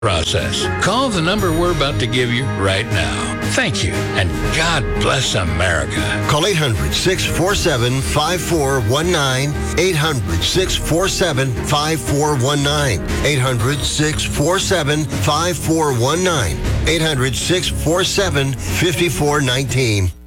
process. Call the number we're about to give you right now. Thank you, and God bless America. Call 800-647-5419. 800-647-5419. 800-647-5419. 800-647-5419.